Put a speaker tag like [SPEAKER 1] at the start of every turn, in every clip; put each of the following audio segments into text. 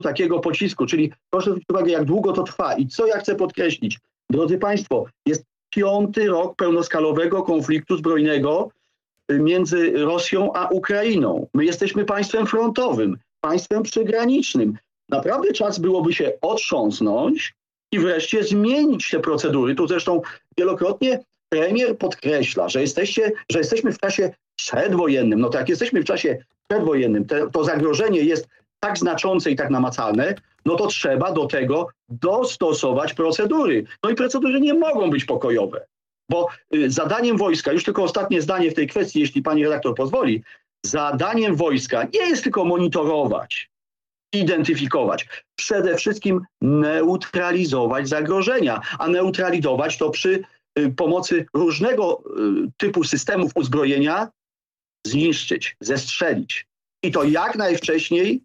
[SPEAKER 1] takiego pocisku, czyli proszę zwrócić uwagę, jak długo to trwa i co ja chcę podkreślić. Drodzy Państwo, jest 5. rok pełnoskalowego konfliktu zbrojnego między Rosją a Ukrainą. My jesteśmy państwem frontowym, państwem przygranicznym. Naprawdę czas byłoby się otrząsnąć i wreszcie zmienić te procedury. Tu zresztą wielokrotnie premier podkreśla, że jesteśmy w czasie przedwojennym. No to jak jesteśmy w czasie przedwojennym, to zagrożenie jest tak znaczące i tak namacalne, no to trzeba do tego dostosować procedury. No i procedury nie mogą być pokojowe, bo zadaniem wojska, już tylko ostatnie zdanie w tej kwestii, jeśli pani redaktor pozwoli, zadaniem wojska nie jest tylko monitorować, identyfikować, przede wszystkim neutralizować zagrożenia, a neutralizować to przy pomocy różnego typu systemów uzbrojenia zniszczyć, zestrzelić. I to jak najwcześniej,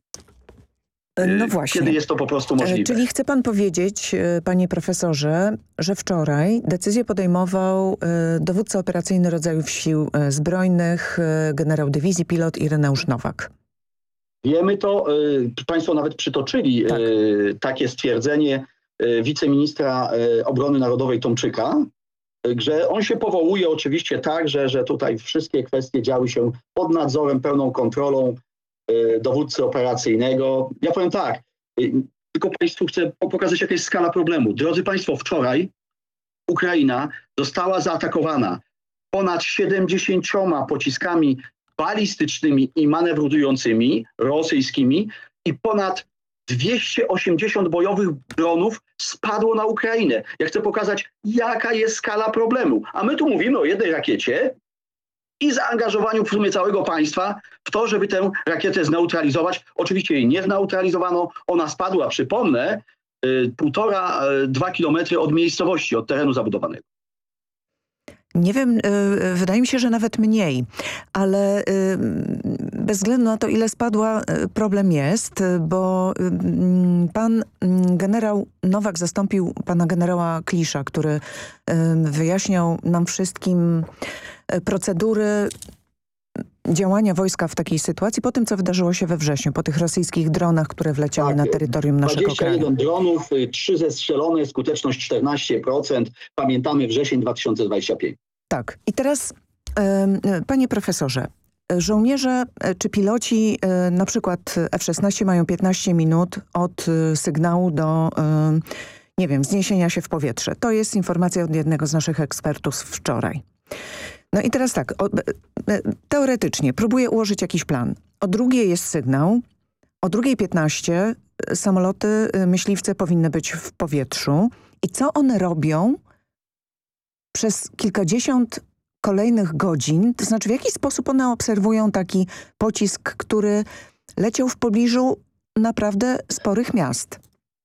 [SPEAKER 2] no właśnie.
[SPEAKER 1] kiedy jest to po prostu możliwe.
[SPEAKER 2] Czyli chce pan powiedzieć, panie profesorze, że wczoraj decyzję podejmował dowódca operacyjny rodzajów sił zbrojnych, generał dywizji, pilot Ireneusz Nowak.
[SPEAKER 1] Wiemy to, państwo nawet przytoczyli takie stwierdzenie wiceministra obrony narodowej Tomczyka, że on się powołuje oczywiście tak, że tutaj wszystkie kwestie działy się pod nadzorem, pełną kontrolą dowódcy operacyjnego. Ja powiem tak, tylko Państwu chcę pokazać, jaka jest skala problemu. Drodzy Państwo, wczoraj Ukraina została zaatakowana ponad 70 pociskami balistycznymi i manewrującymi rosyjskimi i ponad 280 bojowych dronów spadło na Ukrainę. Ja chcę pokazać, jaka jest skala problemu. A my tu mówimy o jednej rakiecie i zaangażowaniu w sumie całego państwa w to, żeby tę rakietę zneutralizować. Oczywiście jej nie zneutralizowano. Ona spadła, przypomnę, 1,5–2 kilometry od miejscowości, od terenu zabudowanego.
[SPEAKER 2] Nie wiem, wydaje mi się, że nawet mniej, ale bez względu na to, ile spadła, problem jest, bo pan generał Nowak zastąpił pana generała Klisza, który wyjaśniał nam wszystkim procedury działania wojska w takiej sytuacji po tym, co wydarzyło się we wrześniu, po tych rosyjskich dronach, które wleciały na terytorium naszego kraju.
[SPEAKER 1] 21 dronów, 3 zestrzelone, skuteczność 14%. Pamiętamy wrzesień 2025.
[SPEAKER 2] Tak. I teraz, panie profesorze, żołnierze czy piloci, na przykład F-16, mają 15 minut od sygnału do, nie wiem, wzniesienia się w powietrze. To jest informacja od jednego z naszych ekspertów wczoraj. No i teraz tak, teoretycznie próbuję ułożyć jakiś plan. O 2:00 jest sygnał, o 2:15 samoloty myśliwce powinny być w powietrzu. I co one robią przez kilkadziesiąt kolejnych godzin? To znaczy, w jaki sposób one obserwują taki pocisk, który leciał w pobliżu naprawdę sporych miast?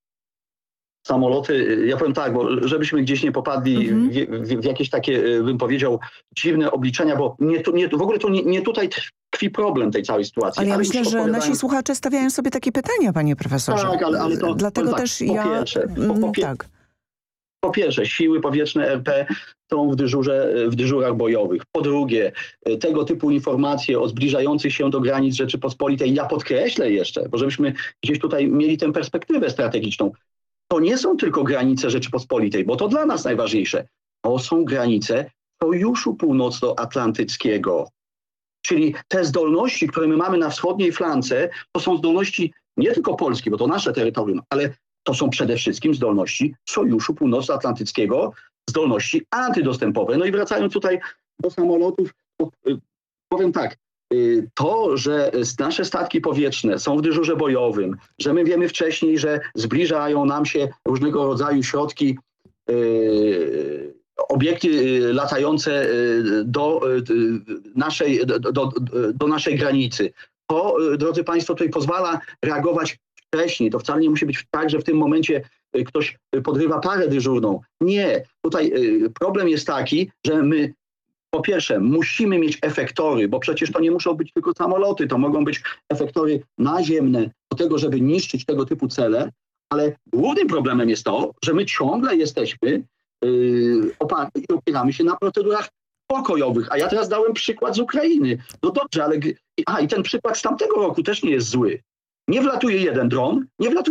[SPEAKER 1] Samoloty, ja powiem tak, bo żebyśmy gdzieś nie popadli w jakieś takie, bym powiedział, dziwne obliczenia, bo w ogóle to nie tutaj tkwi problem tej całej sytuacji.
[SPEAKER 2] Ale ja myślę, że nasi słuchacze stawiają sobie takie pytania, panie profesorze.
[SPEAKER 1] Tak, ale to...
[SPEAKER 2] Dlatego też
[SPEAKER 1] tak,
[SPEAKER 2] ja...
[SPEAKER 1] tak. Po pierwsze, siły powietrzne RP są w dyżurach bojowych. Po drugie, tego typu informacje o zbliżających się do granic Rzeczypospolitej, ja podkreślę jeszcze, bo żebyśmy gdzieś tutaj mieli tę perspektywę strategiczną. To nie są tylko granice Rzeczypospolitej, bo to dla nas najważniejsze. To są granice Sojuszu Północnoatlantyckiego. Czyli te zdolności, które my mamy na wschodniej flance, to są zdolności nie tylko Polski, bo to nasze terytorium, ale to są przede wszystkim zdolności Sojuszu Północnoatlantyckiego, zdolności antydostępowe. No i wracając tutaj do samolotów, powiem tak, to, że nasze statki powietrzne są w dyżurze bojowym, że my wiemy wcześniej, że zbliżają nam się różnego rodzaju środki, obiekty latające do naszej granicy. To, drodzy Państwo, tutaj pozwala reagować wcześniej. To wcale nie musi być tak, że w tym momencie ktoś podrywa parę dyżurną. Nie. Tutaj problem jest taki, że my po pierwsze musimy mieć efektory, bo przecież to nie muszą być tylko samoloty, to mogą być efektory naziemne do tego, żeby niszczyć tego typu cele, ale głównym problemem jest to, że my ciągle jesteśmy oparci i opieramy się na procedurach pokojowych. A ja teraz dałem przykład z Ukrainy. No dobrze, ale i ten przykład z tamtego roku też nie jest zły. Nie wlatuje jeden dron, nie wlatuje